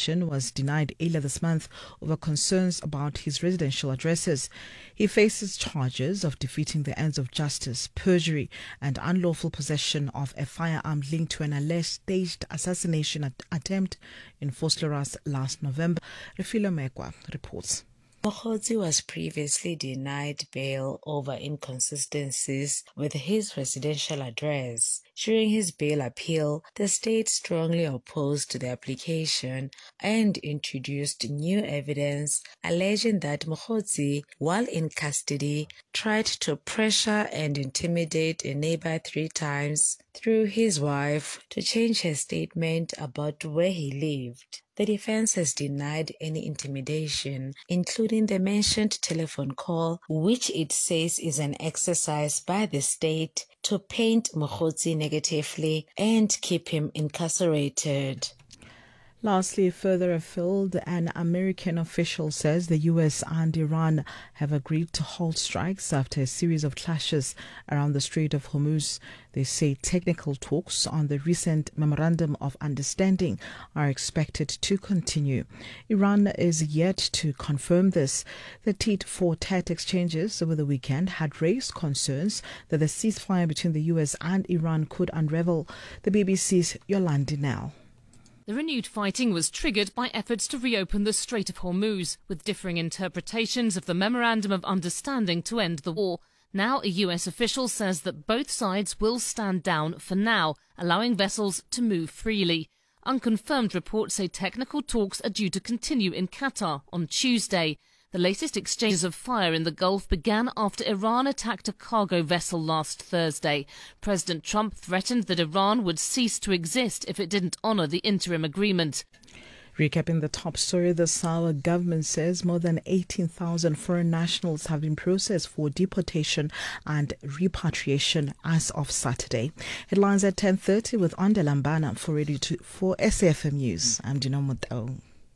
extradition was denied earlier this month over concerns about his residential addresses. He faces charges of defeating the ends of justice, perjury, and unlawful possession of a firearm linked to an alleged staged assassination attempt in Vosloorus last November. Refilo Mekwa reports. Mokgotsi was previously denied bail over inconsistencies with his residential address. During his bail appeal, the state strongly opposed the application and introduced new evidence alleging that Mokgotsi, while in custody, tried to pressure and intimidate a neighbor 3 times through his wife to change her statement about where he lived. The defense has denied any intimidation, including the mentioned telephone call, which it says is an exercise by the state to paint Mokgotsi negatively and keep him incarcerated. Lastly, further afield, an American official says the U.S. and Iran have agreed to halt strikes after a series of clashes around the Strait of Hormuz. They say technical talks on the recent Memorandum of Understanding are expected to continue. Iran is yet to confirm this. The tit-for-tat exchanges over the weekend had raised concerns that the ceasefire between the U.S. and Iran could unravel. The BBC's Yolandi Nell. The renewed fighting was triggered by efforts to reopen the Strait of Hormuz, with differing interpretations of the Memorandum of Understanding to end the war. Now a US official says that both sides will stand down for now, allowing vessels to move freely. Unconfirmed reports say technical talks are due to continue in Qatar on Tuesday. The latest exchanges of fire in the Gulf began after Iran attacked a cargo vessel last Thursday. President Trump threatened that Iran would cease to exist if it didn't honour the interim agreement. Recapping the top story, the Sawa government says more than 18,000 foreign nationals have been processed for deportation and repatriation as of Saturday. Headlines at 10:30 with Onda Lambana for SAFM News. I'm Dino Mutao.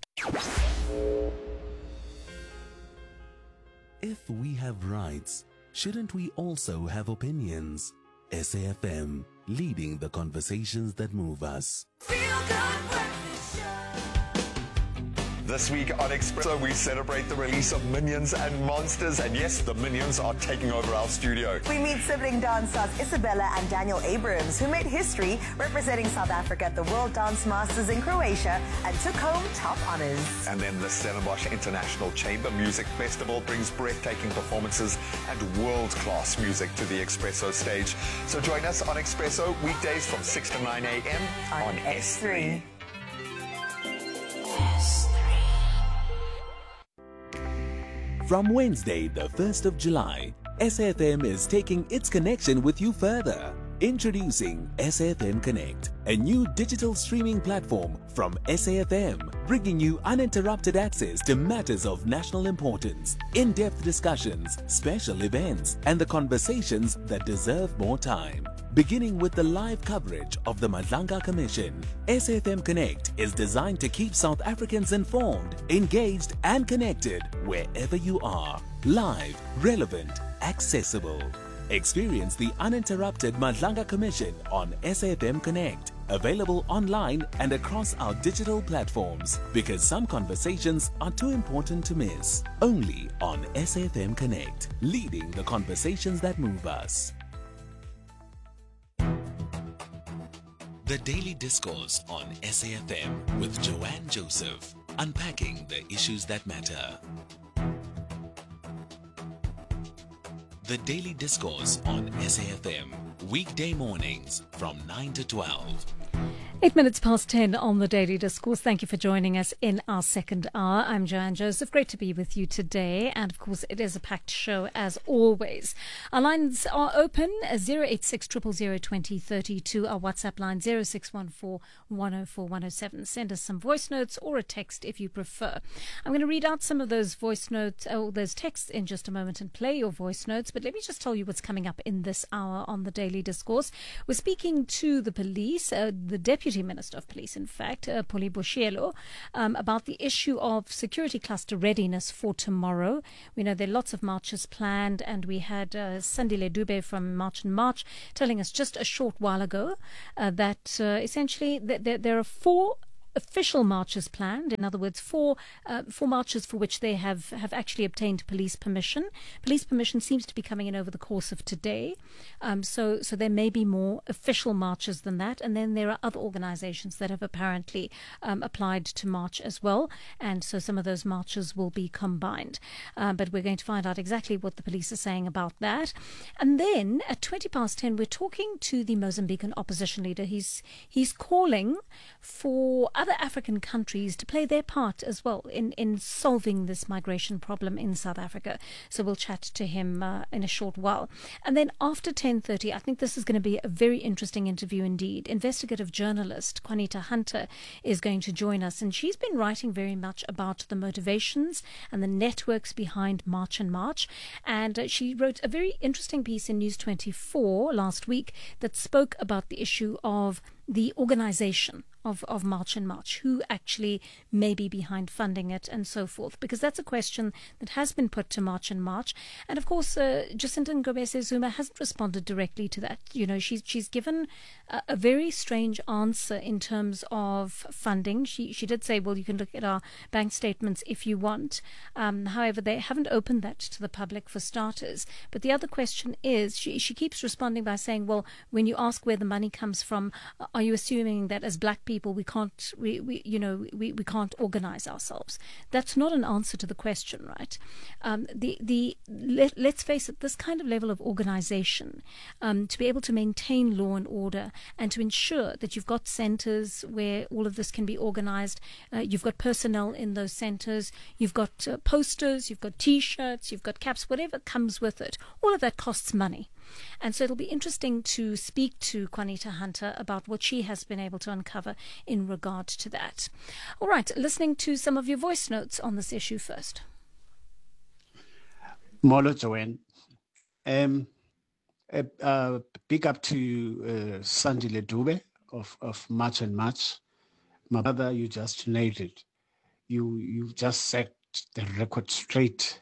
If we have rights, shouldn't we also have opinions? SAFM, leading the conversations that move us. This week on Expresso, we celebrate the release of Minions and Monsters. And yes, the Minions are taking over our studio. We meet sibling dance stars Isabella and Daniel Abrams, who made history representing South Africa at the World Dance Masters in Croatia and took home top honors. And then the Stellenbosch International Chamber Music Festival brings breathtaking performances and world-class music to the Expresso stage. So join us on Expresso weekdays from 6 to 9 a.m. on S3. From Wednesday, the 1st of July, SAFM is taking its connection with you further. Introducing SAFM Connect, a new digital streaming platform from SAFM, bringing you uninterrupted access to matters of national importance, in-depth discussions, special events, and the conversations that deserve more time. Beginning with the live coverage of the Madlanga Commission, SAFM Connect is designed to keep South Africans informed, engaged, and connected wherever you are. Live, relevant, accessible. Experience the uninterrupted Madlanga Commission on SAFM Connect. Available online and across our digital platforms, because some conversations are too important to miss. Only on SAFM Connect, leading the conversations that move us. The Daily Discourse on SAFM with Joanne Joseph, unpacking the issues that matter. The Daily Discourse on SAFM, weekday mornings from 9 to 12. 8 minutes past 10 on the Daily Discourse. Thank you for joining us in our second hour. I'm Joanne Joseph. Great to be with you today. And of course, it is a packed show as always. Our lines are open, 086 000 2032. Our WhatsApp line 0614 104 107. Send us some voice notes or a text if you prefer. I'm going to read out some of those voice notes, or those texts in just a moment and play your voice notes. But let me just tell you what's coming up in this hour on the Daily Discourse. We're speaking to the police, the Deputy Minister of Police, in fact, Poli Boshielo, about the issue of security cluster readiness for tomorrow. We know there are lots of marches planned, and we had Sandile Dube from March and March telling us just a short while ago that essentially there are 4 official marches planned. In other words, four marches for which they have actually obtained police permission. Police permission seems to be coming in over the course of today. So there may be more official marches than that. And then there are other organizations that have apparently applied to march as well. And so some of those marches will be combined. But we're going to find out exactly what the police are saying about that. And then at 10:20, we're talking to the Mozambican opposition leader. He's calling for other African countries to play their part as well in solving this migration problem in South Africa. So we'll chat to him in a short while. And then after 10:30, I think this is going to be a very interesting interview indeed. Investigative journalist Juanita Hunter is going to join us, and she's been writing very much about the motivations and the networks behind March and March. And she wrote a very interesting piece in News 24 last week that spoke about the issue of the organization of March and March, who actually may be behind funding it and so forth, because that's a question that has been put to March and March. And of course, Jacinta Ngobese Zuma hasn't responded directly to that. You know, she's given a very strange answer in terms of funding. She did say, well, you can look at our bank statements if you want. However, they haven't opened that to the public for starters. But the other question is, she keeps responding by saying, well, when you ask where the money comes from, are you assuming that as black people we can't organize ourselves? That's not an answer to the question, right? Let's face it, this kind of level of organization, to be able to maintain law and order and to ensure that you've got centers where all of this can be organized, you've got personnel in those centers, you've got posters, you've got T-shirts, you've got caps, whatever comes with it, all of that costs money. And so it'll be interesting to speak to Juanita Hunter about what she has been able to uncover in regard to that. All right, listening to some of your voice notes on this issue first. Molo Joanne. Big up to Sandile Dube of March and March. My brother, you just nailed it. You just set the record straight.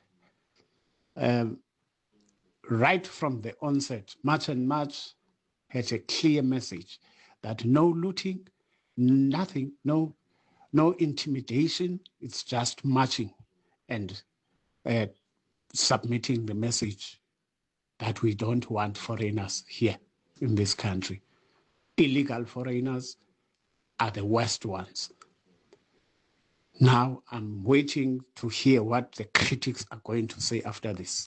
Right from the onset, March and March had a clear message that no looting, nothing, no intimidation. It's just marching and submitting the message that we don't want foreigners here in this country. Illegal foreigners are the worst ones. Now I'm waiting to hear what the critics are going to say after this.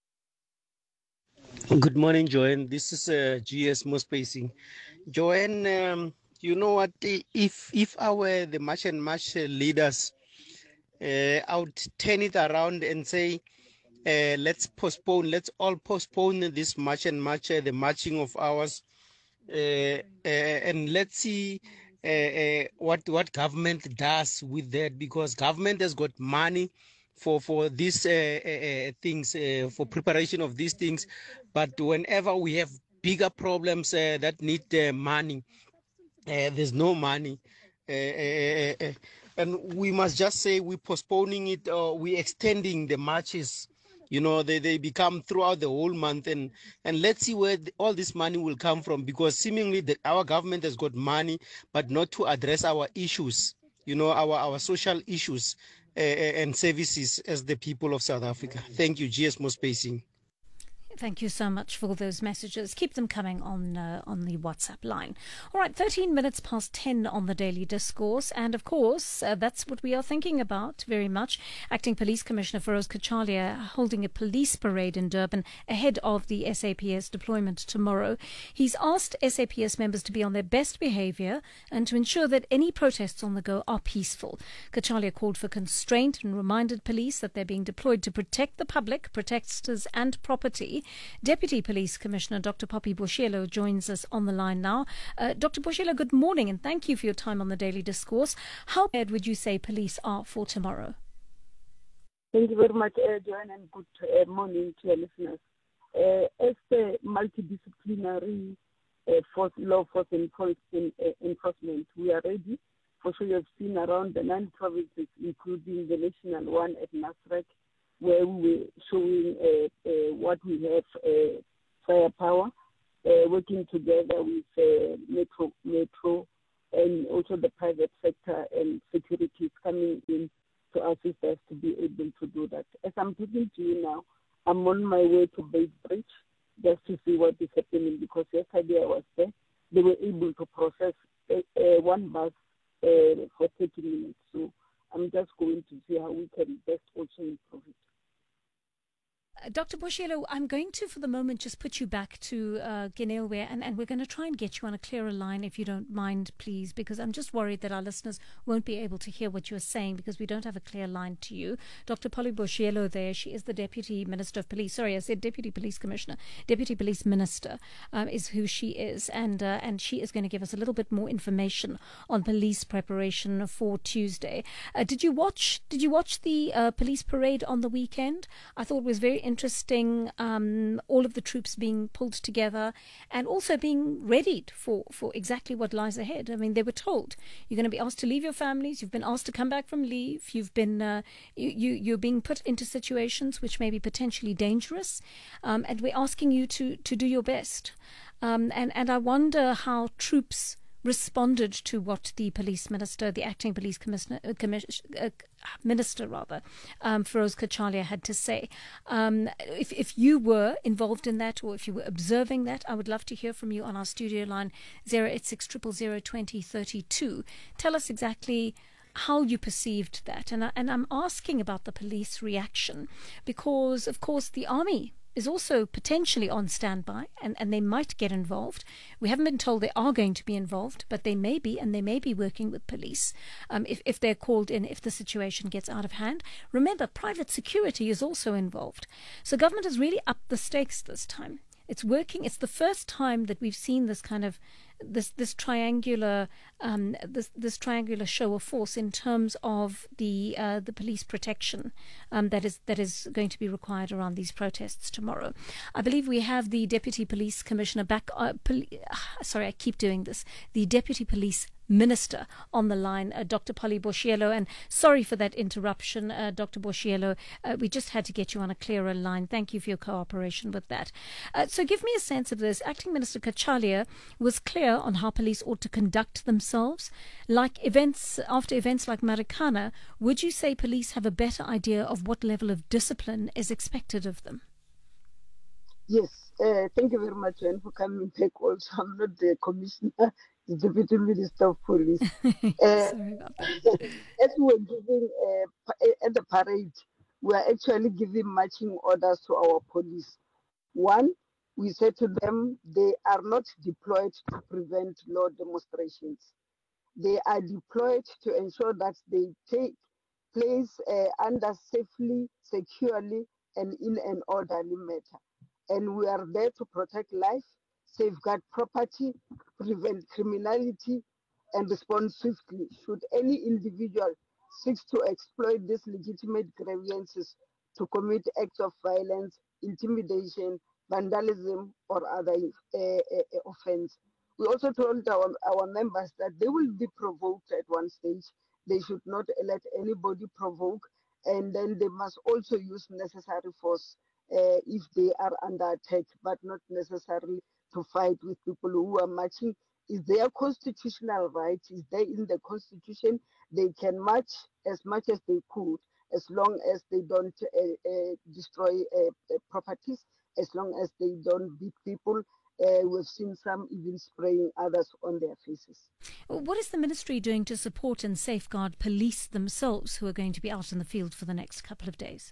Good morning, Joanne. This is GS Mospacing. Joanne, you know what? If I were the March and March leaders, I would turn it around and say, let's all postpone this March and March, the marching of ours, and let's see what government does with that, because government has got money for these things, for preparation of these things. But whenever we have bigger problems that need money, there's no money. And we must just say we're postponing it, or we're extending the marches. You know, they become throughout the whole month. And let's see where all this money will come from, because seemingly our government has got money, but not to address our issues, you know, our social issues and services as the people of South Africa. Thank you, GS Mospacing. Thank you so much for those messages. Keep them coming on the WhatsApp line. All right, 13 minutes past 10 on the Daily Discourse. And of course, that's what we are thinking about very much. Acting Police Commissioner Feroz Kachalia holding a police parade in Durban ahead of the SAPS deployment tomorrow. He's asked SAPS members to be on their best behaviour and to ensure that any protests on the go are peaceful. Kachalia called for constraint and reminded police that they're being deployed to protect the public, protesters and property. Deputy Police Commissioner Dr. Poppy Boshelo joins us on the line now. Dr. Boshelo, good morning and thank you for your time on the Daily Discourse. How prepared would you say police are for tomorrow? Thank you very much, Joanne, and good morning to your listeners. As the multidisciplinary law force enforcement, we are ready. For sure, you have seen around the 9 provinces, including the national one at Nasrec, where we were showing what we have, firepower, working together with Metro and also the private sector and securities coming in to assist us to be able to do that. As I'm talking to you now, I'm on my way to Beitbridge just to see what is happening, because yesterday I was there. They were able to process one bus for 30 minutes. So I'm just going to see how we can best also improve it. Dr. Boshielo, I'm going to, for the moment, just put you back to Geneilwe, and we're going to try and get you on a clearer line, if you don't mind, please, because I'm just worried that our listeners won't be able to hear what you're saying because we don't have a clear line to you. Dr. Polly Boshielo there, she is the Deputy Minister of Police. Sorry, I said Deputy Police Commissioner. Deputy Police Minister is who she is, and she is going to give us a little bit more information on police preparation for Tuesday. Did you watch the police parade on the weekend? I thought it was very interesting, all of the troops being pulled together and also being readied for exactly what lies ahead. I mean, they were told you're going to be asked to leave your families, you've been asked to come back from leave, you've been you're being put into situations which may be potentially dangerous, and we're asking you to do your best. And I wonder how troops responded to what the police minister, the acting police minister, Feroz Kachalia, had to say. If you were involved in that, or if you were observing that, I would love to hear from you on our studio line 086 000 2032. Tell us exactly how you perceived that. And I'm asking about the police reaction because, of course, the army is also potentially on standby, and they might get involved. We haven't been told they are going to be involved, but they may be, and they may be working with police if they're called in, if the situation gets out of hand. Remember, private security is also involved. So government has really upped the stakes this time. It's working. It's the first time that we've seen this kind of this triangular show of force in terms of the police protection that is going to be required around these protests tomorrow. I believe we have the Deputy Police Commissioner back. Sorry, I keep doing this. The Deputy Police Minister on the line, Dr. Polly Boshielo, and sorry for that interruption, Dr. Boshielo. We just had to get you on a clearer line. Thank you for your cooperation with that. So give me a sense of this. Acting Minister Kachalia was clear on how police ought to conduct themselves. After events like Marikana, would you say police have a better idea of what level of discipline is expected of them? Yes, thank you very much, Jen, for coming back also. I'm not the commissioner, the Deputy Minister of Police. Sorry about that. As we were giving at the parade, we are actually giving marching orders to our police. One, we said to them they are not deployed to prevent law demonstrations. They are deployed to ensure that they take place under safely, securely, and in an orderly manner. And we are there to protect life, safeguard property, prevent criminality, and respond swiftly should any individual seek to exploit these legitimate grievances to commit acts of violence, intimidation, vandalism, or other offense. We also told our members that they will be provoked at one stage. They should not let anybody provoke, and then they must also use necessary force if they are under attack, but not necessarily to fight with people who are marching. Is their constitutional right, is there in the constitution. They can march as much as they could, as long as they don't destroy properties, as long as they don't beat people. We've seen some even spraying others on their faces. What is the ministry doing to support and safeguard police themselves who are going to be out in the field for the next couple of days?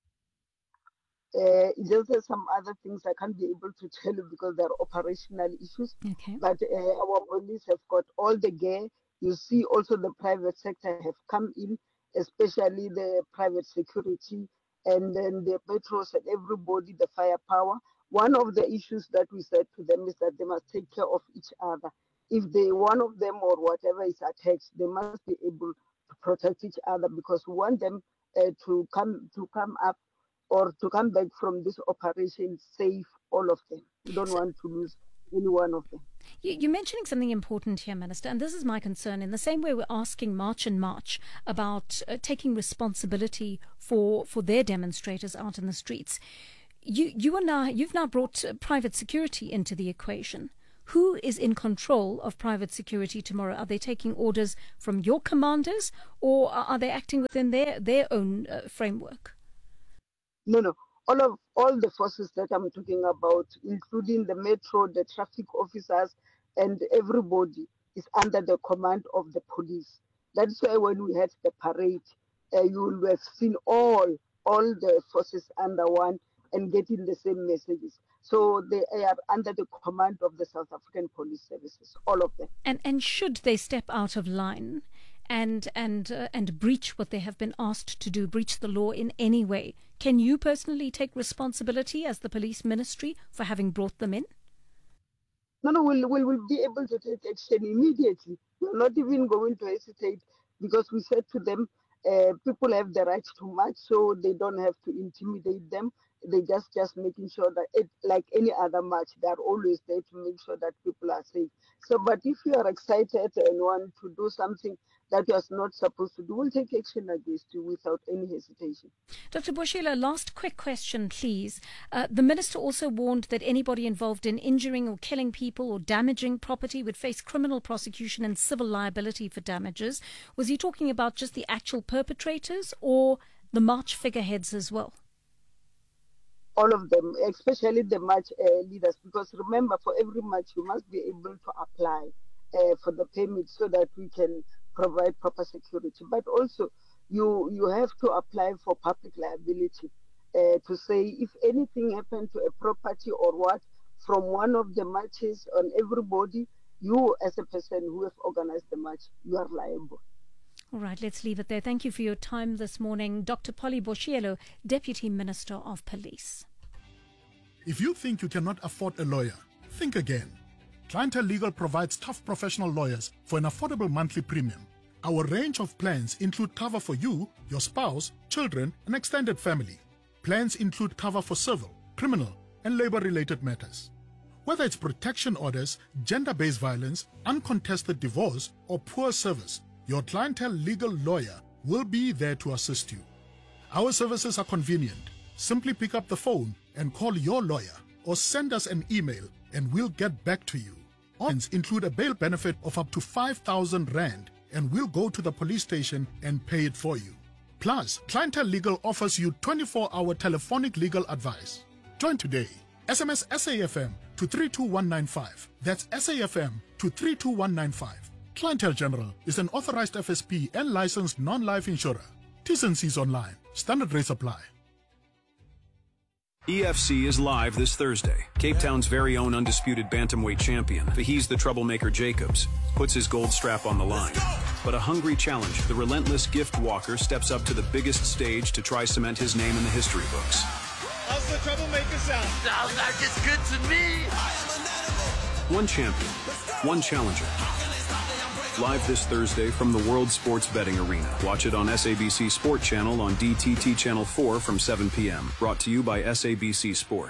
There's some other things I can't be able to tell you because they're operational issues. Okay. But our police have got all the gear. You see also the private sector have come in, especially the private security, and then the metros and everybody, the firepower. One of the issues that we said to them is that they must take care of each other. If one of them or whatever is attacked, they must be able to protect each other, because we want them to come up or to come back from this operation safe, all of them. We don't want to lose any one of them. You're mentioning something important here, Minister, and this is my concern. In the same way we're asking March and March about taking responsibility for their demonstrators out in the streets, you've now brought private security into the equation. Who is in control of private security tomorrow? Are they taking orders from your commanders, or are they acting within their own framework? No. All the forces that I'm talking about, including the metro, the traffic officers, and everybody is under the command of the police. That's why when we had the parade, you will have seen all the forces under one and getting the same messages. So they are under the command of the South African Police Services, all of them. And should they step out of line and breach what they have been asked to do, breach the law in any way, can you personally take responsibility as the police ministry for having brought them in? No, we'll be able to take action immediately. We're not even going to hesitate, because we said to them, people have the right to march, so they don't have to intimidate them. They just making sure that like any other march, they're always there to make sure that people are safe. So, but if you are excited and want to do something that you are not supposed to do, we'll take action against you without any hesitation. Dr. Boshielo, last quick question, please. The minister also warned that anybody involved in injuring or killing people or damaging property would face criminal prosecution and civil liability for damages. Was he talking about just the actual perpetrators or the march figureheads as well? All of them, especially the march leaders, because remember, for every march, you must be able to apply for the permit so that we can provide proper security. But also, you have to apply for public liability to say if anything happened to a property or what from one of the marches on everybody, you as a person who have organized the march, you are liable. All right, let's leave it there. Thank you for your time this morning. Dr. Polly Boshielo, Deputy Minister of Police. If you think you cannot afford a lawyer, think again. Clientele Legal provides tough professional lawyers for an affordable monthly premium. Our range of plans include cover for you, your spouse, children, and extended family. Plans include cover for civil, criminal, and labor-related matters. Whether it's protection orders, gender-based violence, uncontested divorce, or poor service, your Clientele Legal lawyer will be there to assist you. Our services are convenient. Simply pick up the phone and call your lawyer or send us an email and we'll get back to you. Options include a bail benefit of up to 5,000 Rand and we'll go to the police station and pay it for you. Plus, Clientele Legal offers you 24-hour telephonic legal advice. Join today. SMS SAFM to 32195. That's SAFM to 32195. Clientele General is an authorized FSP and licensed non-life insurer. T's and C's online. Standard rates apply. EFC is live this Thursday. Cape Town's very own undisputed bantamweight champion, He's the Troublemaker Jacobs, puts his gold strap on the line. But a hungry challenge, the relentless Gift Walker steps up to the biggest stage to try cement his name in the history books. How's the Troublemaker sound? Sounds like it's good to me. One champion, one challenger. Live this Thursday from the World Sports Betting Arena. Watch it on SABC Sport Channel on DTT Channel 4 from 7 p.m. Brought to you by SABC Sport.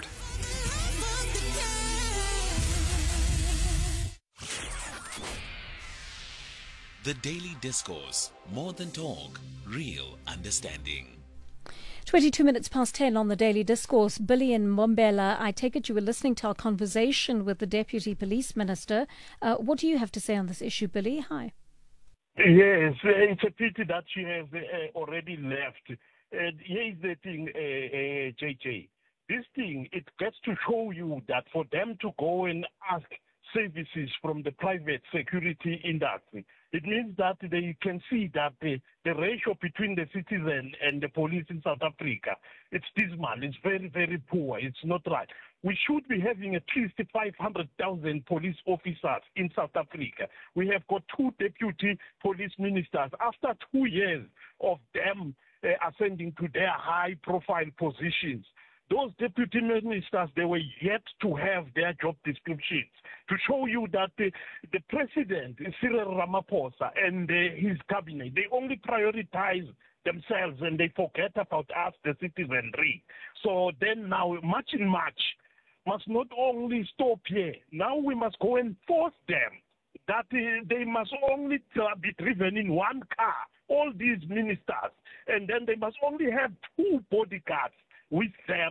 The Daily Discourse. More than talk, real understanding. 22 minutes past 10 on the Daily Discourse. Billy in Mbombela, I take it you were listening to our conversation with the Deputy Police Minister. What do you have to say on this issue, Billy? Hi. Yes, it's a pity that she has already left. Here's the thing, JJ. This thing, it gets to show you that for them to go and ask services from the private security industry, it means that they can see that the ratio between the citizen and the police in South Africa, it's dismal. It's very, very poor. It's not right. We should be having at least 500,000 police officers in South Africa. We have got 2 deputy police ministers. After 2 years of them ascending to their high-profile positions, those deputy ministers, they were yet to have their job descriptions to show you that the president, Cyril Ramaphosa, and his cabinet, they only prioritize themselves and they forget about us, the citizenry. So then now, March in March must not only stop here. Now we must go and force them that they must only be driven in one car, all these ministers, and then they must only have 2 bodyguards with them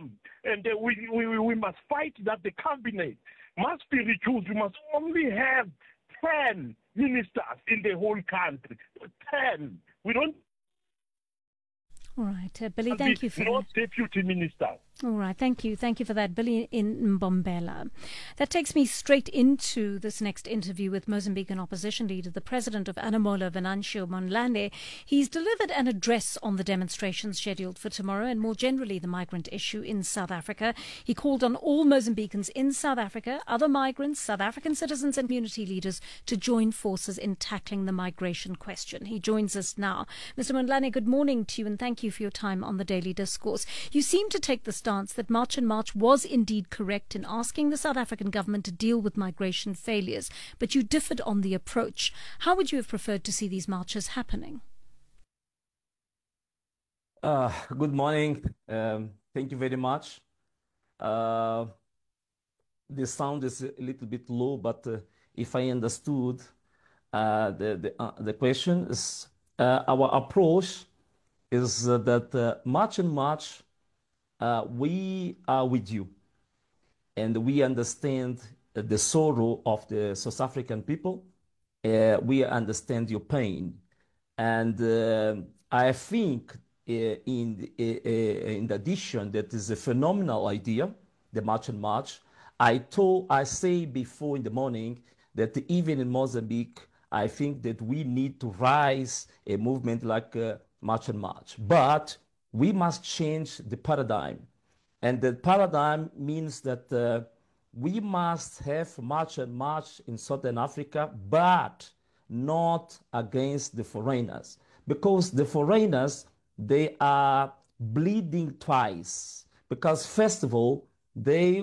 And we must fight that the cabinet must be reduced. We must only have 10 ministers in the whole country. 10. We don't. All right, Billy, thank you for that. Deputy minister. All right, thank you. Thank you for that, Billy in Mbombela. That takes me straight into this next interview with Mozambican opposition leader, the president of Anamola, Venancio Mondlane. He's delivered an address on the demonstrations scheduled for tomorrow and more generally the migrant issue in South Africa. He called on all Mozambicans in South Africa, other migrants, South African citizens and community leaders to join forces in tackling the migration question. He joins us now. Mr. Mondlane, good morning to you and thank you for your time on the Daily Discourse. You seem to take the stance that March and March was indeed correct in asking the South African government to deal with migration failures, but you differed on the approach. How would you have preferred to see these marches happening? Good morning. Thank you very much. The sound is a little bit low, but if I understood the question, is our approach is that March and March, we are with you, and we understand the sorrow of the South African people. We understand your pain, and I think in addition, that is a phenomenal idea, the March and March. I say before in the morning that even in Mozambique, I think that we need to rise a movement like March and March, but we must change the paradigm. And the paradigm means that we must have March and March in Southern Africa, but not against the foreigners. Because the foreigners, they are bleeding twice. Because first of all, they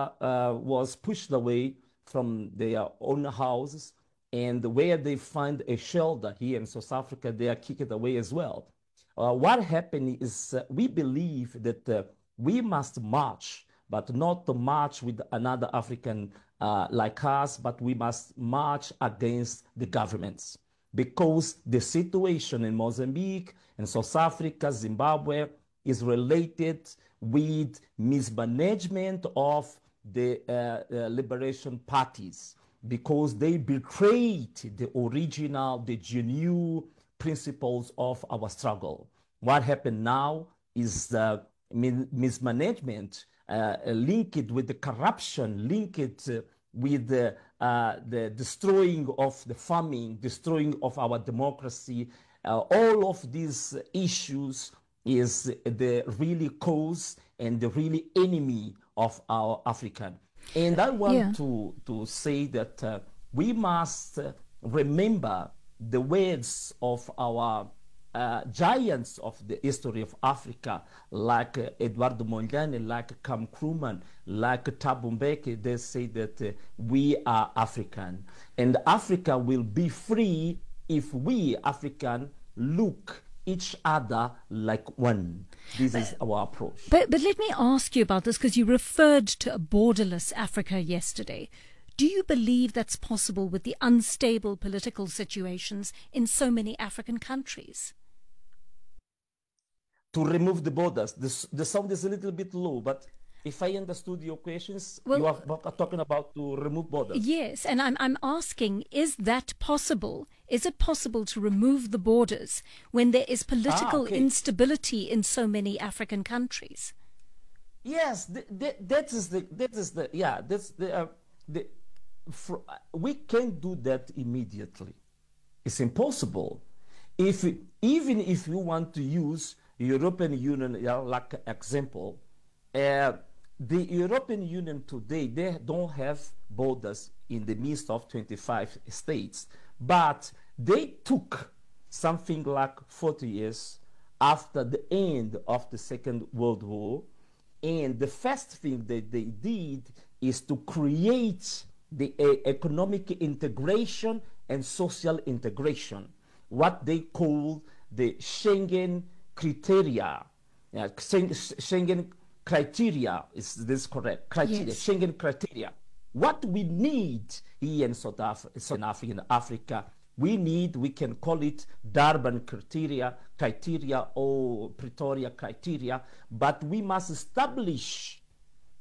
was pushed away from their own houses, and where they find a shelter here in South Africa, they are kicked away as well. What happened is we believe that we must march, but not to march with another African like us, but we must march against the governments. Because the situation in Mozambique and South Africa, Zimbabwe, is related with mismanagement of the liberation parties, because they betrayed the original, the genuine principles of our struggle. What happened now is the mismanagement linked with the corruption, linked with the destroying of the farming, destroying of our democracy. All of these issues is the really cause and the really enemy of our African. And I want to say that we must remember the words of our giants of the history of Africa, like Eduardo Mondlane, like Kam Nkrumah, like Thabo Mbeki. They say that we are African, and Africa will be free if we African look each other like one. This is our approach. But let me ask you about this, because you referred to a borderless Africa yesterday. Do you believe that's possible with the unstable political situations in so many African countries? To remove the borders. The sound is a little bit low, but if I understood your questions, you are talking about to remove borders. Yes, and I'm asking, is that possible? Is it possible to remove the borders when there is political instability in so many African countries? Yes, we can't do that immediately. It's impossible. Even if you want to use European Union like example, the European Union today, they don't have borders in the midst of 25 states, but they took something like 40 years after the end of the Second World War, and the first thing that they did is to create the economic integration and social integration, what they call the Schengen criteria. Schengen criteria, is this correct? Criteria, yes. Schengen criteria. What we need here in South Africa, we can call it Durban criteria or Pretoria criteria, but we must establish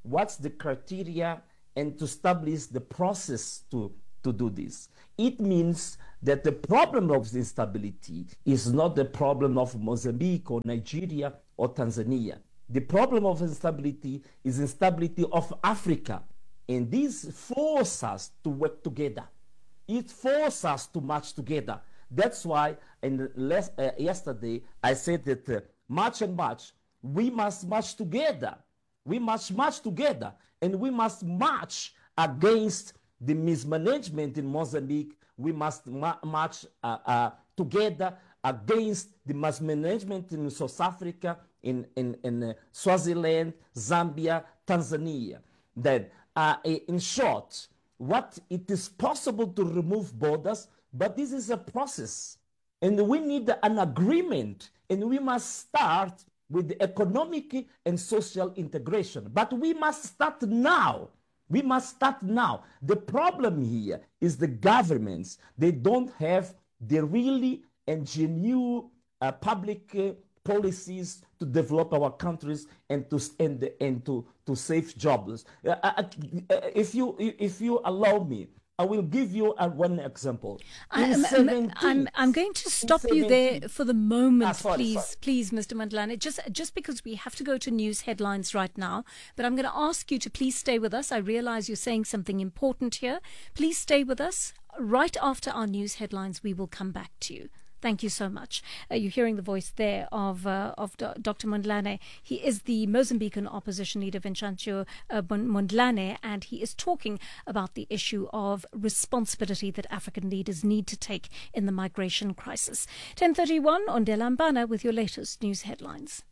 what's the criteria, and to establish the process to do this. It means that the problem of the instability is not the problem of Mozambique or Nigeria or Tanzania. The problem of instability is instability of Africa. And this forces us to work together. It forces us to march together. That's why yesterday I said that March and March, we must march together. We must march together, and we must march against the mismanagement in Mozambique. We must march together against the mismanagement in South Africa, in Swaziland, Zambia, Tanzania. Then, in short, what it is possible to remove borders, but this is a process, and we need an agreement, and we must start with the economic and social integration. But we must start now. We must start now. The problem here is the governments. They don't have the really and genuine public policies to develop our countries and to save jobs. If you allow me, I will give you one example. I'm going to stop you there for the moment, please, Mr. Mondlane, just because we have to go to news headlines right now. But I'm going to ask you to please stay with us. I realize you're saying something important here. Please stay with us. Right after our news headlines, we will come back to you. Thank you so much. You're hearing the voice there of Dr. Mondlane. He is the Mozambican opposition leader, Vincentio Mondlane, and he is talking about the issue of responsibility that African leaders need to take in the migration crisis. 10:31 on Delambana with your latest news headlines.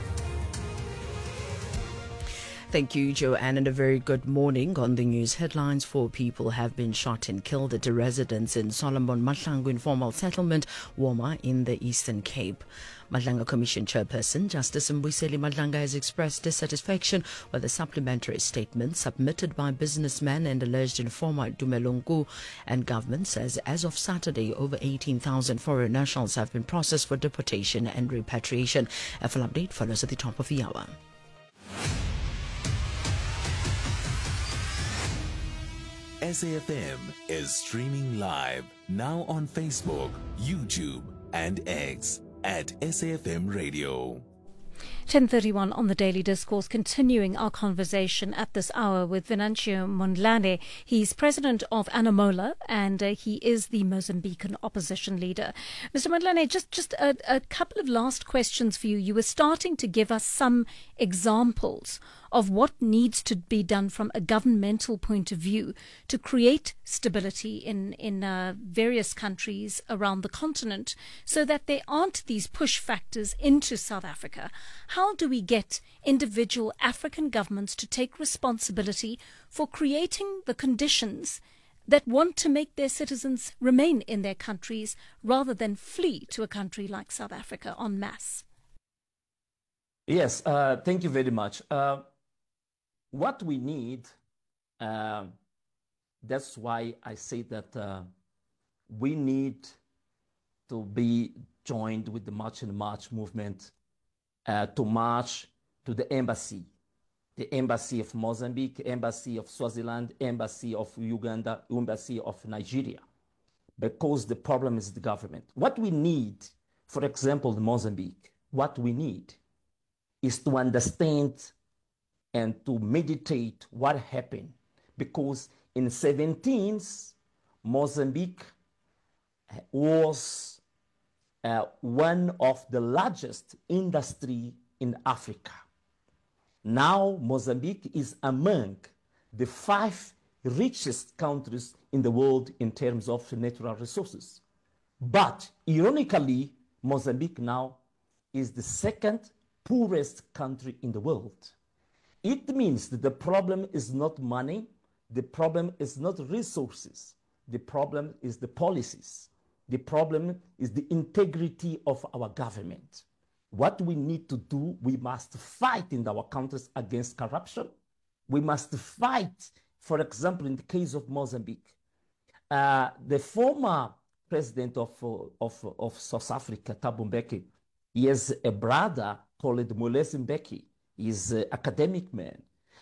Thank you, Joanne, and a very good morning. On the news headlines, 4 people have been shot and killed at a residence in Solomon Mahlangu informal settlement, Woma, in the Eastern Cape. Madlanga Commission Chairperson Justice Mbuyiseli Madlanga has expressed dissatisfaction with the supplementary statement submitted by businessman and alleged informer Tumelo Nku, and government says as of Saturday, over 18,000 foreign nationals have been processed for deportation and repatriation. A full update follows at the top of the hour. SAFM is streaming live now on Facebook, YouTube, and X at SAFM Radio. 10:31 on the Daily Discourse, continuing our conversation at this hour with Vincentio Mondlane. He's president of Anamola, and he is the Mozambican opposition leader. Mr. Mondlane, just a couple of last questions for you. You were starting to give us some examples of what needs to be done from a governmental point of view to create stability in various countries around the continent so that there aren't these push factors into South Africa. How do we get individual African governments to take responsibility for creating the conditions that want to make their citizens remain in their countries rather than flee to a country like South Africa en masse? Yes, thank you very much. What we need, that's why I say that we need to be joined with the March and March movement to march to the embassy of Mozambique, embassy of Swaziland, embassy of Uganda, embassy of Nigeria, because the problem is the government. What we need, for example, in Mozambique, what we need is to understand and to meditate what happened, because in 17th, Mozambique was one of the largest industry in Africa. Now Mozambique is among the 5 richest countries in the world in terms of natural resources. But ironically, Mozambique now is the 2nd poorest country in the world. It means that the problem is not money, the problem is not resources, the problem is the policies. The problem is the integrity of our government. What we need to do, we must fight in our countries against corruption. We must fight, for example, in the case of Mozambique. The former president of South Africa, Thabo Mbeki, he has a brother called Molefe Mbeki. He's an academic man.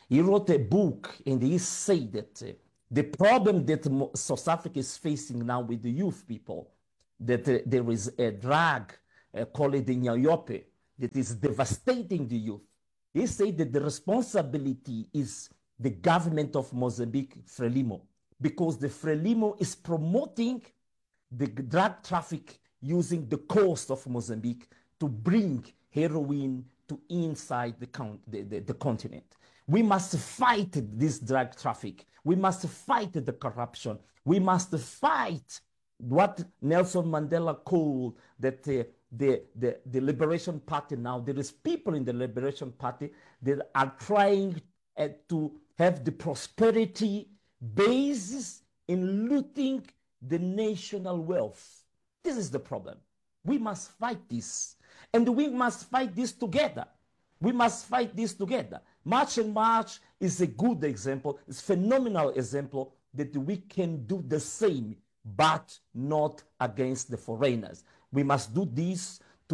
He wrote a book and he said that the problem that South Africa is facing now with the youth people, that there is a drug called the Nyayope that is devastating the youth. He said that the responsibility is the government of Mozambique, Frelimo, because the Frelimo is promoting the drug traffic using the coast of Mozambique to bring heroin to inside the continent. We must fight this drug traffic. We must fight the corruption. We must fight what Nelson Mandela called that the Liberation Party now. There is people in the Liberation Party that are trying to have the prosperity basis in looting the national wealth. This is the problem. We must fight this. And we must fight this together. We must fight this together. March and March is a good example. It's a phenomenal example that we can do the same, but not against the foreigners. We must do this to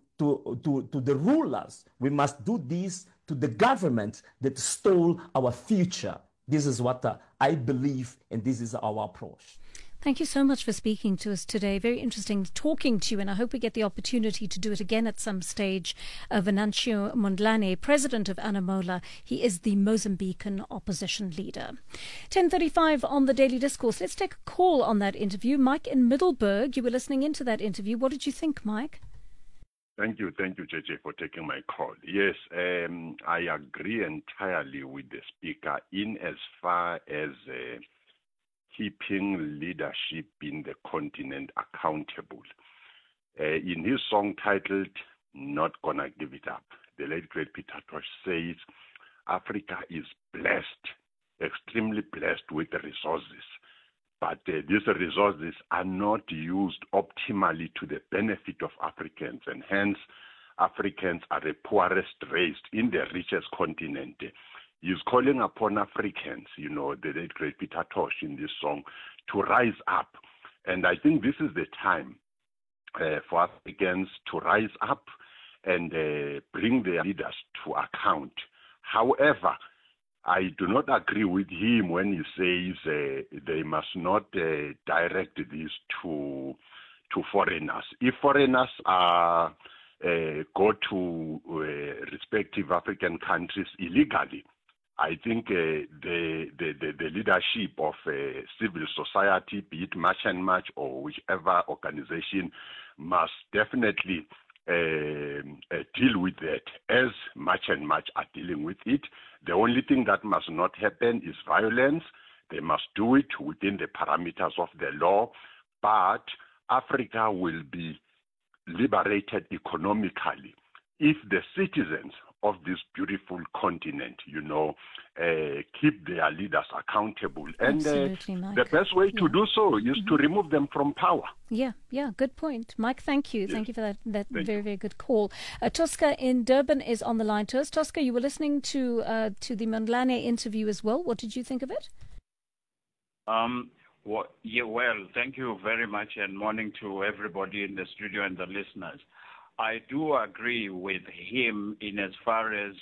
the rulers. We must do this to the government that stole our future. This is what I believe, and this is our approach. Thank you so much for speaking to us today. Very interesting talking to you, and I hope we get the opportunity to do it again at some stage. Venancio Mondlane, president of Anamola, he is the Mozambican opposition leader. 10:35 on the Daily Discourse. Let's take a call on that interview. Mike in Middelburg, you were listening into that interview. What did you think, Mike? Thank you, JJ, for taking my call. Yes, I agree entirely with the speaker in as far as keeping leadership in the continent accountable. In his song titled Not Gonna Give It Up, the late great Peter Tosh says, Africa is blessed, extremely blessed with the resources, but these resources are not used optimally to the benefit of Africans, and hence Africans are the poorest raised in the richest continent. He's calling upon Africans, the late great Peter Tosh in this song, to rise up. And I think this is the time for Africans to rise up and bring their leaders to account. However, I do not agree with him when he says they must not direct this to foreigners. If foreigners go to respective African countries illegally, I think the leadership of civil society, be it March and March or whichever organization, must definitely deal with that as March and March are dealing with it. The only thing that must not happen is violence. They must do it within the parameters of the law, but Africa will be liberated economically if the citizens of this beautiful continent, keep their leaders accountable. And the best way to do so is to remove them from power. Yeah, good point. Mike, thank you. Yes. Thank you for that very, very good call. Tosca in Durban is on the line to us. Tosca, you were listening to the Mondlane interview as well. What did you think of it? Well, thank you very much, and morning to everybody in the studio and the listeners. I do agree with him in as far as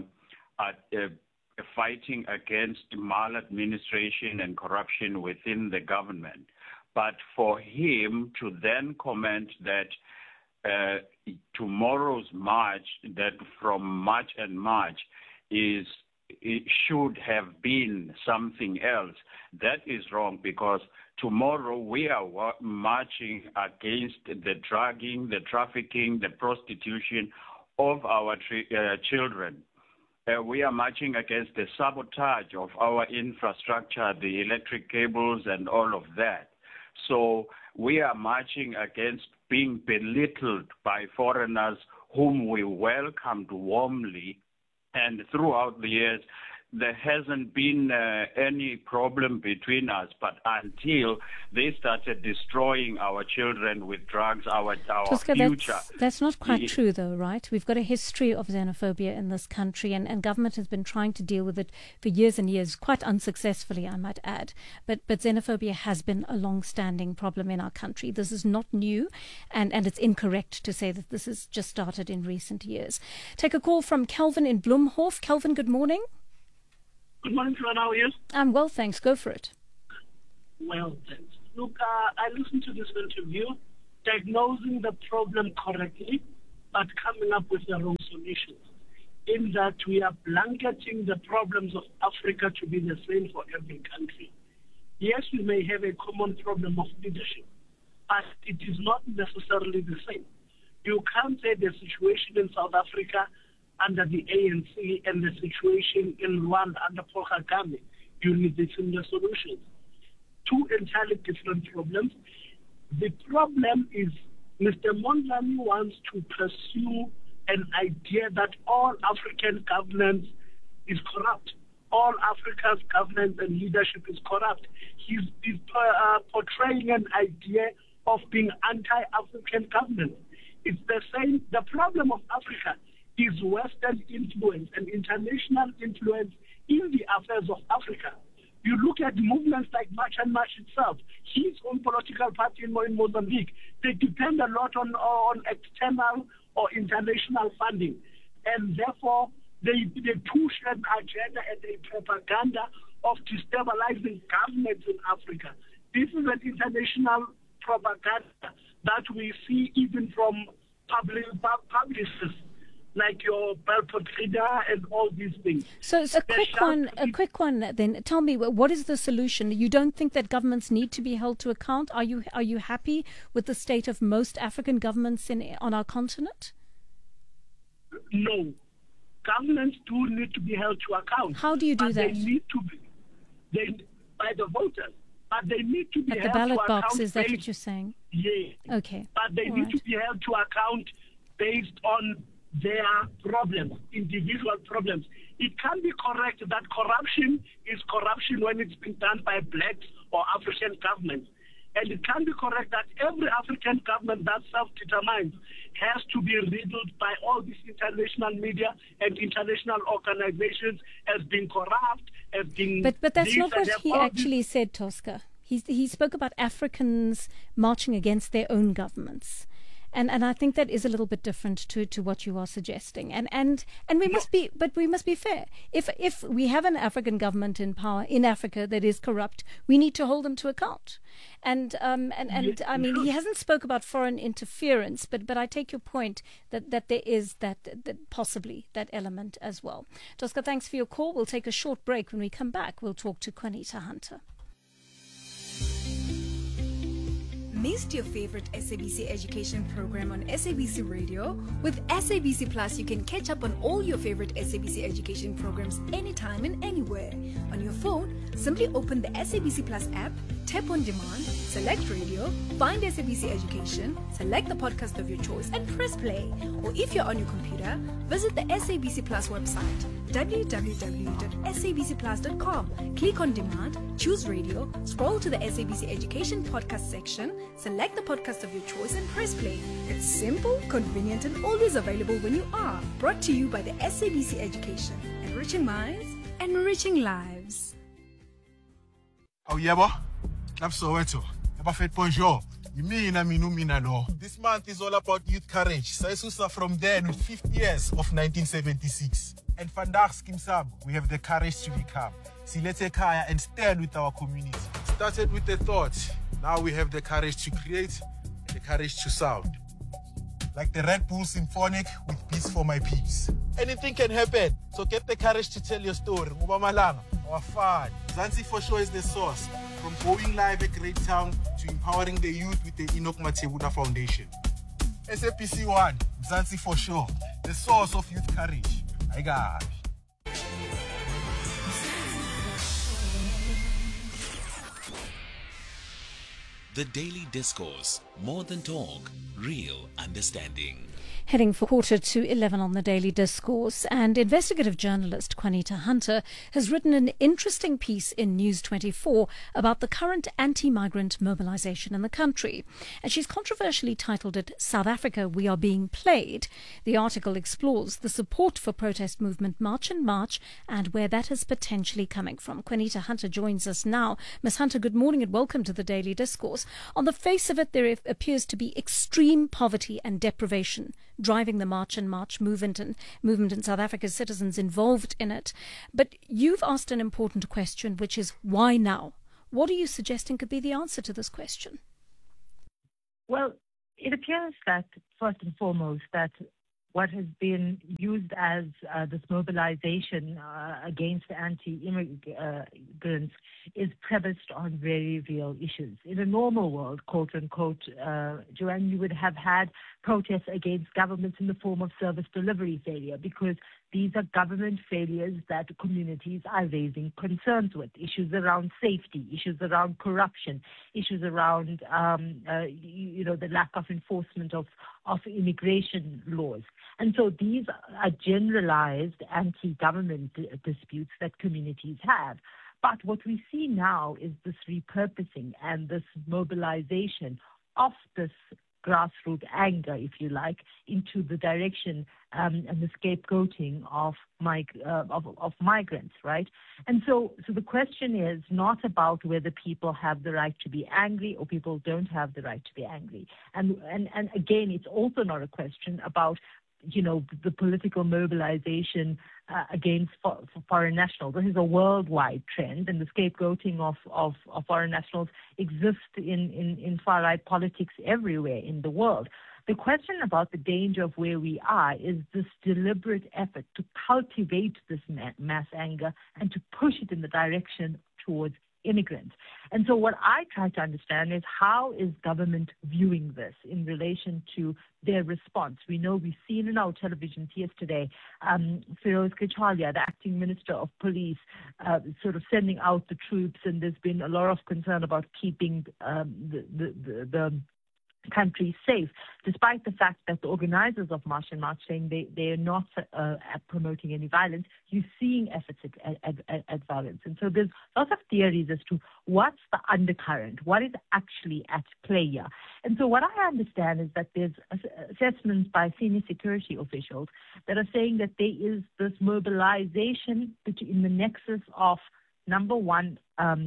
fighting against maladministration and corruption within the government. But for him to then comment that tomorrow's march, that from March and March, it should have been something else, that is wrong, because tomorrow we are marching against the drugging, the trafficking, the prostitution of our children. We are marching against the sabotage of our infrastructure, the electric cables and all of that. So we are marching against being belittled by foreigners whom we welcomed warmly. And throughout the years, there hasn't been any problem between us, but until they started destroying our children with drugs, our Tosca, future. That's not quite true, though, right? We've got a history of xenophobia in this country, and government has been trying to deal with it for years and years, quite unsuccessfully, I might add. But xenophobia has been a long-standing problem in our country. This is not new, and it's incorrect to say that this has just started in recent years. Take a call from Kelvin in Bloemhof. Kelvin, good morning. Good morning, Joanna. How are you? I'm well, thanks. Go for it. Well, thanks. Look, I listened to this interview, diagnosing the problem correctly, but coming up with the wrong solutions. In that we are blanketing the problems of Africa to be the same for every country. Yes, we may have a common problem of leadership, but it is not necessarily the same. You can't say the situation in South Africa under the ANC and the situation in Rwanda under Paul Kagame, you need the similar solutions. Two entirely different problems. The problem is Mr. Mondlane wants to pursue an idea that all African governance is corrupt. All Africa's governance and leadership is corrupt. He's portraying an idea of being anti-African governance. It's the same. The problem of Africa is Western influence and international influence in the affairs of Africa. You look at movements like March and March itself, his own political party in Mozambique, they depend a lot on external or international funding. And therefore, they push an agenda and a propaganda of destabilizing governments in Africa. This is an international propaganda that we see even from publicists like your Belpotrida and all these things. So it's a quick one then. Tell me, what is the solution? You don't think that governments need to be held to account? Are you happy with the state of most African governments on our continent? No. Governments do need to be held to account. How do you do that? They need to be by the voters. But they need to be held to account. At the ballot box, is that what you're saying? Yeah. Okay. But they need to be held to account based on their problems, individual problems. It can be correct that corruption is corruption when it's been done by blacks or African governments. And it can be correct that every African government that self-determines has to be riddled by all these international media and international organizations as being corrupt, as being... But that's not what he actually said, Tosca. He spoke about Africans marching against their own governments. And I think that is a little bit different to what you are suggesting. And we must be fair. If we have an African government in power in Africa that is corrupt, we need to hold them to account. And I mean, he hasn't spoke about foreign interference, but I take your point that there is that possibly that element as well. Tosca, thanks for your call. We'll take a short break. When we come back, we'll talk to Juanita Hunter. Missed your favorite SABC education program on SABC Radio? With SABC Plus, you can catch up on all your favorite SABC education programs anytime and anywhere. On your phone, simply open the SABC Plus app, tap on demand, select radio, find SABC Education, select the podcast of your choice and press play. Or if you're on your computer, visit the SABC Plus website, www.sabcplus.com. Click on demand, choose radio, scroll to the SABC Education podcast section, select the podcast of your choice and press play. It's simple, convenient and always available when you are. Brought to you by the SABC Education. Enriching minds, enriching lives. Oh, yebo. Soweto. Abafet bonjour. This month is all about youth courage. Saisusa from then with 50 years of 1976. And vandaag Skimsam, we have the courage to become. Silete Kaya and stand with our community. Started with the thought. Now we have the courage to create and the courage to sound. Like the Red Bull Symphonic with Beats for My Peeps. Anything can happen, so get the courage to tell your story. Mubamalanga, our fun. Mzansi for sure is the source. From going live at Great Town to empowering the youth with the Enoch Matebuda Foundation. SAPC 1, Mzansi for sure, the source of youth courage. I got it. The Daily Discourse, more than talk, real understanding. Heading for 11:15 on the Daily Discourse, and investigative journalist Juanita Hunter has written an interesting piece in News 24 about the current anti-migrant mobilization in the country. And she's controversially titled it, South Africa, We Are Being Played. The article explores the support for protest movement March and March and where that is potentially coming from. Juanita Hunter joins us now. Ms. Hunter, good morning and welcome to the Daily Discourse. On the face of it, there appears to be extreme poverty and deprivation driving the March and March movement in South Africa's citizens involved in it. But you've asked an important question, which is why now? What are you suggesting could be the answer to this question? Well, it appears that, first and foremost, that what has been used as this mobilization against anti-immigrants is premised on very real issues. In a normal world, quote unquote, Joanne, you would have had protests against governments in the form of service delivery failure, because these are government failures that communities are raising concerns with. Issues around safety, issues around corruption, issues around the lack of enforcement of immigration laws. And so these are generalized anti-government disputes that communities have. But what we see now is this repurposing and this mobilization of this grassroots anger, if you like, into the direction and the scapegoating of migrants, right? And so the question is not about whether people have the right to be angry or people don't have the right to be angry. And again, it's also not a question about the political mobilization against foreign nationals. This is a worldwide trend, and the scapegoating of foreign nationals exists in far-right politics everywhere in the world. The question about the danger of where we are is this deliberate effort to cultivate this mass anger and to push it in the direction towards immigrants. And so what I try to understand is, how is government viewing this in relation to their response? We know we've seen in our televisions yesterday, Feroz Kachalia, the acting minister of police, sort of sending out the troops, and there's been a lot of concern about keeping the country safe, despite the fact that the organizers of March and March saying they are not promoting any violence. You're seeing efforts at violence. And so there's lots of theories as to what's the undercurrent, what is actually at play here. And so what I understand is that there's assessments by senior security officials that are saying that there is this mobilization in the nexus of, number one,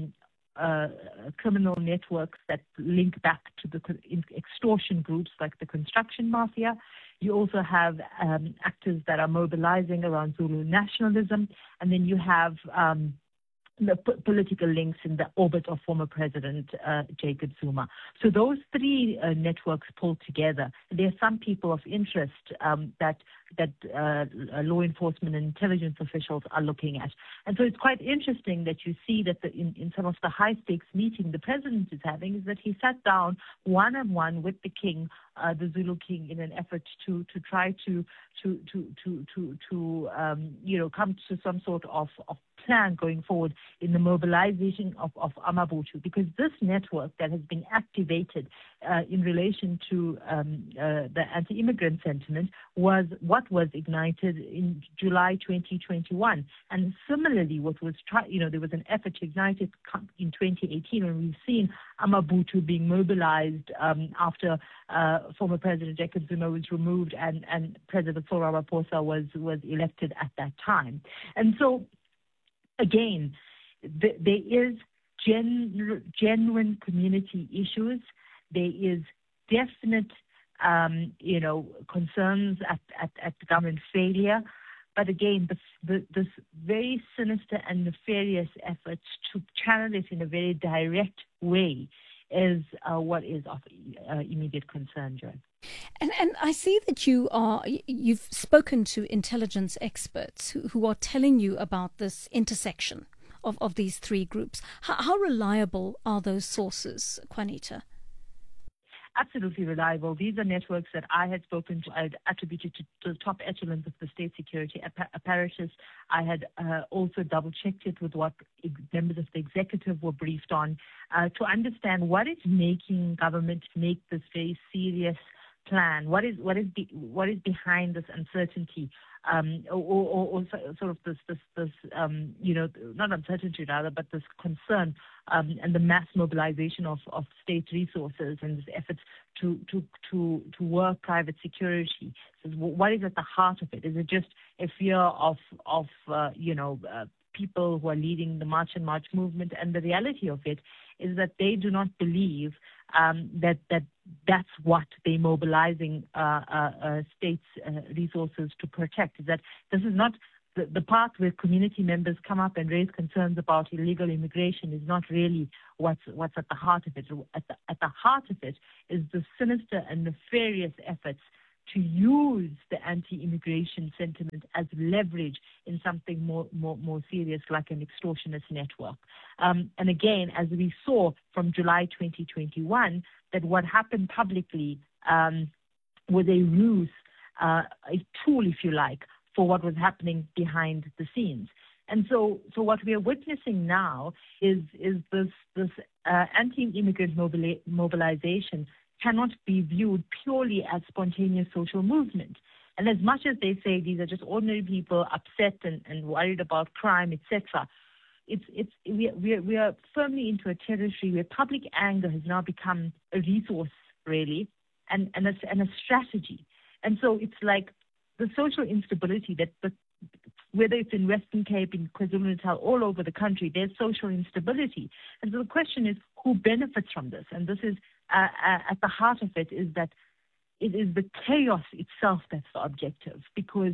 criminal networks that link back to the extortion groups like the construction mafia. You also have actors that are mobilizing around Zulu nationalism, and then you have the political links in the orbit of former President Jacob Zuma. So those three networks pulled together. There are some people of interest that law enforcement and intelligence officials are looking at. And so it's quite interesting that you see that in some of the high-stakes meeting the president is having, is that he sat down one-on-one with the king, the Zulu king, in an effort to try to come to some sort of plan going forward in the mobilization of Amabutho, because this network that has been activated in relation to the anti-immigrant sentiment was what was ignited in July 2021. And similarly, what was there was an effort to ignite it in 2018, when we've seen Amabutho being mobilized after former President Jacob Zuma was removed and President Cyril Ramaphosa was elected at that time. And so, again, there is genuine community issues. There is definite, concerns at government failure. But again, this very sinister and nefarious efforts to channel it in a very direct way is what is of immediate concern, Joan. And I see that you've spoken to intelligence experts who are telling you about this intersection of these three groups. How reliable are those sources, Juanita? Absolutely reliable. These are networks that I had spoken to. I had attributed to the top echelons of the state security apparatus. I had also double-checked it with what members of the executive were briefed on to understand what is making government make this very serious plan. What is behind this uncertainty, or sort of this not uncertainty rather, but this concern and the mass mobilization of state resources and this efforts to work private security. So what is at the heart of it? Is it just a fear of people who are leading the March and March movement? And the reality of it is that they do not believe that that's what they're mobilizing states' resources to protect. Is that this is not the part where community members come up and raise concerns about illegal immigration is not really what's at the heart of it. At the heart of it is the sinister and nefarious efforts to use the anti-immigration sentiment as leverage in something more serious, like an extortionist network. And again, as we saw from July 2021, that what happened publicly was a ruse, a tool, if you like, for what was happening behind the scenes. And so what we are witnessing now is this anti-immigrant mobilization cannot be viewed purely as spontaneous social movement. And as much as they say these are just ordinary people upset and worried about crime, etc., we are firmly into a territory where public anger has now become a resource, really, and a strategy. And so it's like the social instability that whether it's in Western Cape, in KwaZulu-Natal, all over the country, there's social instability. And so the question is, who benefits from this? And this is at the heart of it is that it is the chaos itself that's the objective, because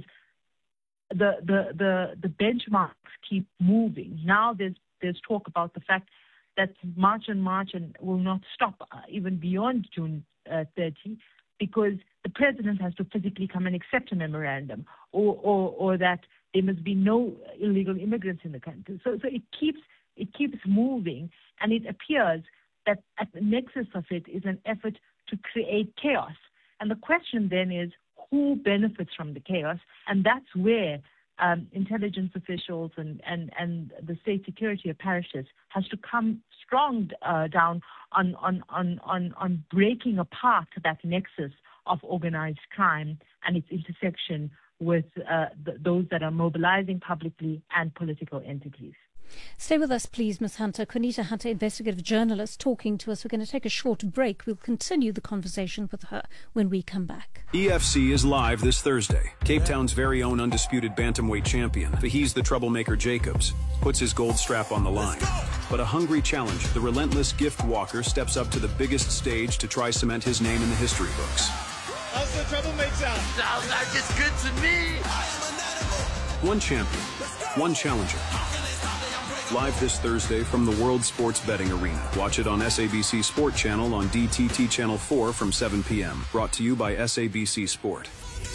the benchmarks keep moving. Now there's talk about the fact that march and will not stop even beyond June 30, because the president has to physically come and accept a memorandum, or that there must be no illegal immigrants in the country. So it keeps moving, and it appears that at the nexus of it is an effort to create chaos. And the question then is, who benefits from the chaos? And that's where intelligence officials and the state security apparatus has to come strong down on breaking apart that nexus of organized crime and its intersection with those that are mobilizing publicly and political entities. Stay with us, please, Ms. Hunter. Qaanitah Hunter, investigative journalist, talking to us. We're going to take a short break. We'll continue the conversation with her when we come back. EFC is live this Thursday. Cape Town's very own undisputed bantamweight champion, He's the troublemaker Jacobs, puts his gold strap on the line. But a hungry challenger, the relentless gift walker, steps up to the biggest stage to try cement his name in the history books. How's the troublemaker sound? Sounds like it's good to me. One champion, one challenger. Live this Thursday from the World Sports Betting Arena. Watch it on SABC Sport Channel on DTT Channel 4 from 7 p.m. Brought to you by SABC Sport.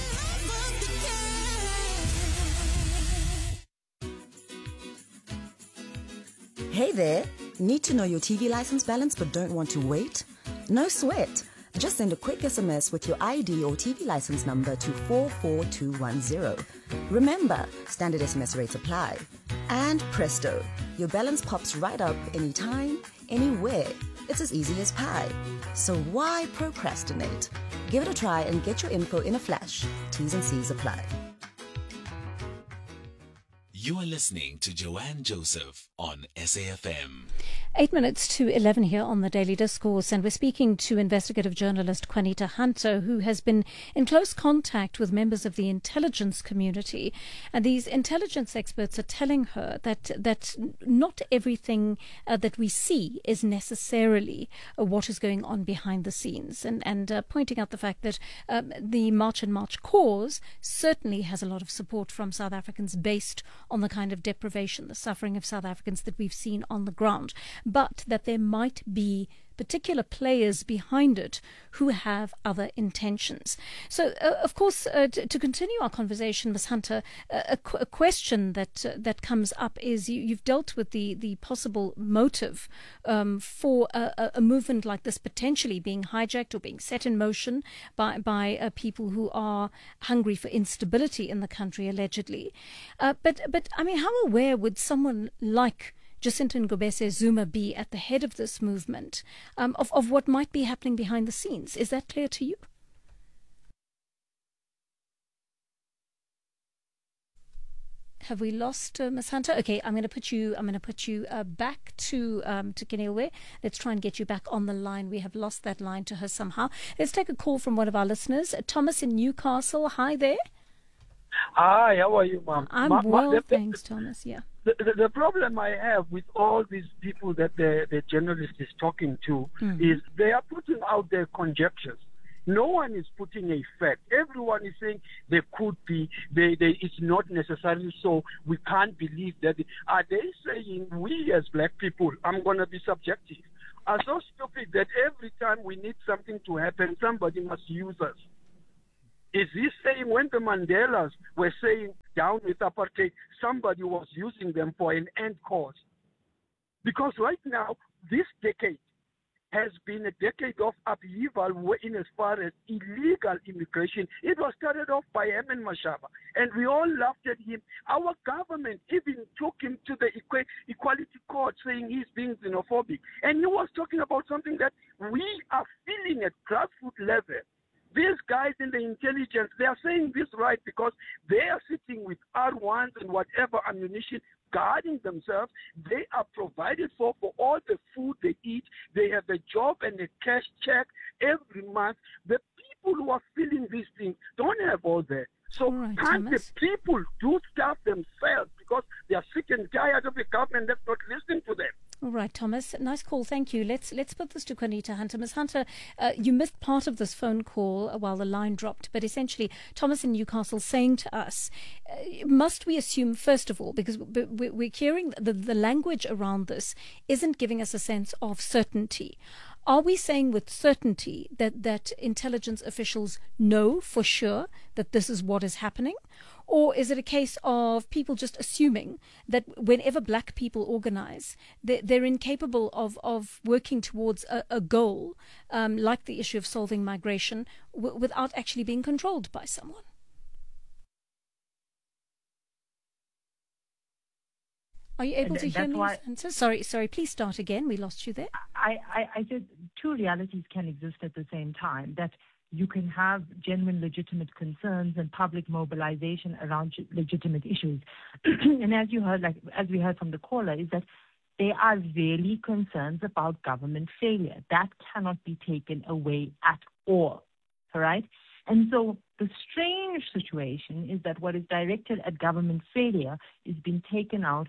Hey there. Need to know your TV license balance but don't want to wait? No sweat. Just send a quick SMS with your ID or TV license number to 44210. Remember, standard SMS rates apply. And presto, your balance pops right up anytime, anywhere. It's as easy as pie. So why procrastinate? Give it a try and get your info in a flash. T's and C's apply. You are listening to Joanne Joseph on SAFM. 8 minutes to 11 here on the Daily Discourse, and we're speaking to investigative journalist Qaanitah Hunter, who has been in close contact with members of the intelligence community. And these intelligence experts are telling her that not everything that we see is necessarily what is going on behind the scenes, and pointing out the fact that the March and March cause certainly has a lot of support from South Africans based on the kind of deprivation, the suffering of South Africans that we've seen on the ground, but that there might be particular players behind it who have other intentions. So, of course, to continue our conversation, Ms. Hunter, a question that comes up is you've dealt with the possible motive for a movement like this potentially being hijacked or being set in motion by people who are hungry for instability in the country, allegedly. But I mean, how aware would someone like Jacinta Ngobese Zuma be at the head of this movement of what might be happening behind the scenes? Is that clear to you? Have we lost Ms. Hunter? Okay, I'm going to put you back to Keneilwe. Let's try and get you back on the line. We have lost that line to her somehow. Let's take a call from one of our listeners, Thomas in Newcastle. Hi there. Hi, how are you, ma'am? I'm well, thanks, Thomas. Yeah. The problem I have with all these people that the journalist is talking to is they are putting out their conjectures. No one is putting a fact. Everyone is saying there could be, it's not necessarily so. We can't believe that. Are they saying we as black people, I'm going to be subjective, are so stupid that every time we need something to happen, somebody must use us? Is he saying when the Mandelas were saying down with apartheid, somebody was using them for an end cause? Because right now, this decade has been a decade of upheaval in as far as illegal immigration. It was started off by Herman Mashaba, and we all laughed at him. Our government even took him to the Equality Court saying he's being xenophobic. And he was talking about something that we are feeling at grassroots level. These guys in the intelligence, they are saying this right because they are sitting with R1s and whatever ammunition guarding themselves. They are provided for all the food they eat. They have a job and a cash check every month. The people who are feeling these things don't have all that. So can't Thomas, the people do stuff themselves because they are sick and tired of the government that's not listening to them? All right, Thomas. Nice call. Thank you. Let's put this to Juanita Hunter. Ms. Hunter, you missed part of this phone call while the line dropped, but essentially Thomas in Newcastle saying to us, must we assume, first of all, because we're hearing the language around this isn't giving us a sense of certainty. Are we saying with certainty that intelligence officials know for sure that this is what is happening? Or is it a case of people just assuming that whenever black people organize, they're incapable of working towards a goal, like the issue of solving migration, without actually being controlled by someone? Are you able to hear me, Hunter? Sorry, please start again. We lost you there. I said two realities can exist at the same time, that you can have genuine legitimate concerns and public mobilization around legitimate issues. And as you heard, as we heard from the caller, is that there are really concerns about government failure. That cannot be taken away at all. All right? And so the strange situation is that what is directed at government failure is being taken out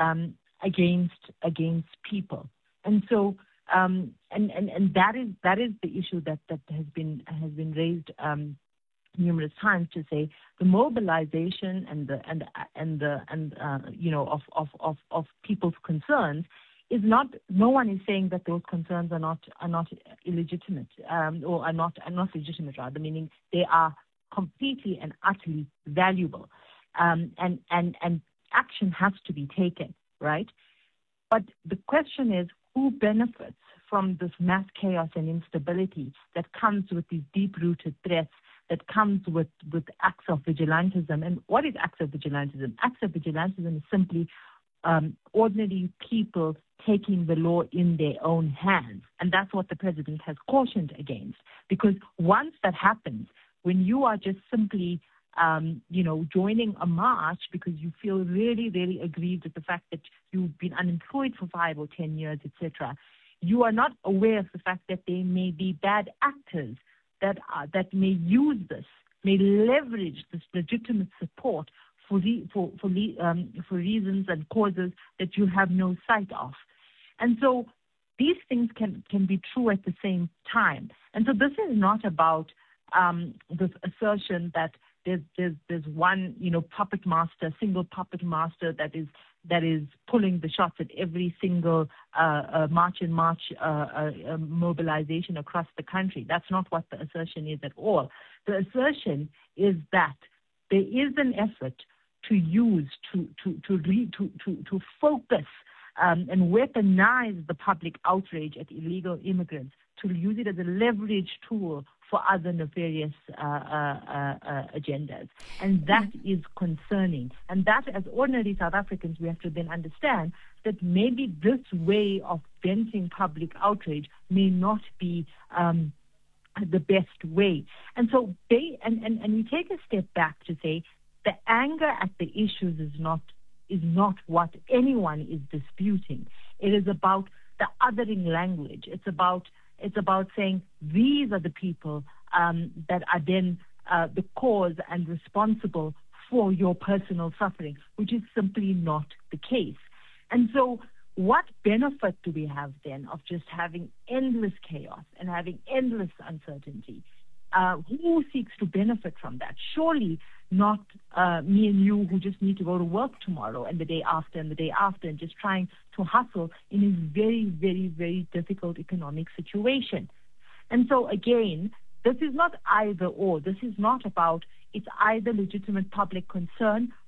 against people. And so and that is the issue that has been raised numerous times, to say the mobilization of people's concerns is not. No one is saying that those concerns are not illegitimate or are not legitimate, rather, meaning they are completely and utterly valuable, and action has to be taken, right? But the question is, who benefits from this mass chaos and instability that comes with these deep-rooted threats, that comes with acts of vigilantism? And what is acts of vigilantism? Acts of vigilantism is simply ordinary people taking the law in their own hands. And that's what the president has cautioned against. Because once that happens, when you are just simply joining a march because you feel really, really aggrieved at the fact that you've been unemployed for 5 or 10 years, etc., you are not aware of the fact that there may be bad actors that may use this, may leverage this legitimate support for reasons and causes that you have no sight of. And so these things can be true at the same time. And so this is not about this assertion that there's one puppet master, single puppet master that is pulling the shots at every single march mobilization across the country. That's not what the assertion is at all. The assertion is that there is an effort to use to focus and weaponize the public outrage at illegal immigrants, to use it as a leverage tool for other nefarious agendas. And that is concerning. And that, as ordinary South Africans, we have to then understand that maybe this way of venting public outrage may not be the best way. And so and we take a step back to say the anger at the issues is not what anyone is disputing. It is about the othering language. It's about saying these are the people that are then the cause and responsible for your personal suffering, which is simply not the case. And so what benefit do we have then of just having endless chaos and having endless uncertainty? Who seeks to benefit from that? Surely not me and you who just need to go to work tomorrow and the day after and the day after and just trying to hustle in a very, very, very difficult economic situation. And so again, this is not either or. This is not about, it's either legitimate public concern